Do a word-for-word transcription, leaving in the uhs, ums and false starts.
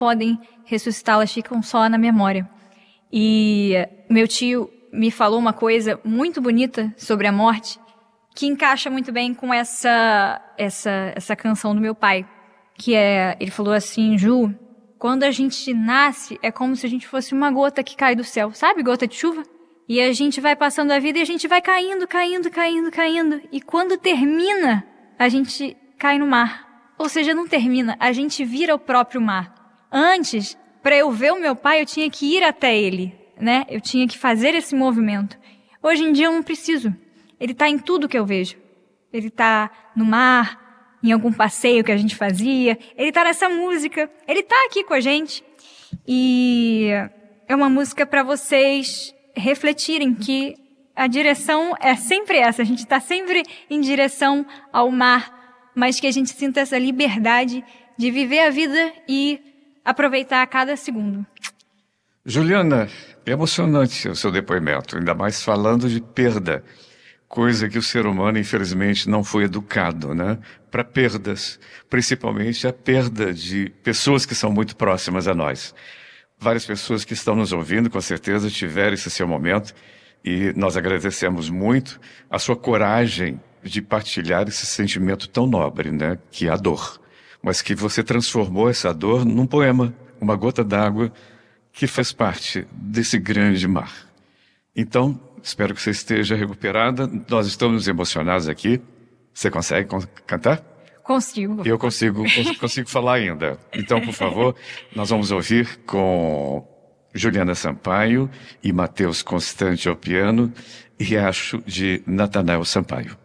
podem ressuscitá-las, ficam só na memória. E meu tio me falou uma coisa muito bonita sobre a morte, que encaixa muito bem com essa, essa, essa canção do meu pai, que é, ele falou assim: Ju, quando a gente nasce, é como se a gente fosse uma gota que cai do céu, sabe, gota de chuva? E a gente vai passando a vida e a gente vai caindo, caindo, caindo, caindo. E quando termina, a gente cai no mar. Ou seja, não termina, a gente vira o próprio mar. Antes, para eu ver o meu pai, eu tinha que ir até ele, né? Eu tinha que fazer esse movimento. Hoje em dia eu não preciso. Ele está em tudo que eu vejo. Ele está no mar, em algum passeio que a gente fazia. Ele está nessa música. Ele está aqui com a gente. E é uma música para vocês refletirem que a direção é sempre essa. A gente está sempre em direção ao mar, mas que a gente sinta essa liberdade de viver a vida e aproveitar cada segundo. Juliana, é emocionante o seu depoimento, ainda mais falando de perda, coisa que o ser humano, infelizmente, não foi educado, né? Para perdas, principalmente a perda de pessoas que são muito próximas a nós. Várias pessoas que estão nos ouvindo, com certeza, tiveram esse seu momento, e nós agradecemos muito a sua coragem de partilhar esse sentimento tão nobre, né? Que é a dor. Mas que você transformou essa dor num poema, uma gota d'água que faz parte desse grande mar. Então, espero que você esteja recuperada. Nós estamos emocionados aqui. Você consegue cantar? Consigo. Eu consigo, consigo falar ainda. Então, por favor, nós vamos ouvir com Juliana Sampaio e Matheus Constante ao piano, Riacho de Natanael Sampaio.